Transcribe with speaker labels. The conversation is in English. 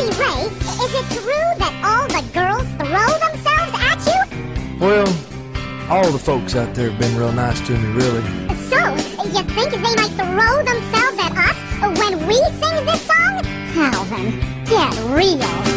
Speaker 1: Ray Ray, is it true that all the girls throw themselves at you?
Speaker 2: Well, all the folks out there have been real nice to me, really.
Speaker 1: So, you think they might throw themselves at us when we sing this song? Calvin, get real.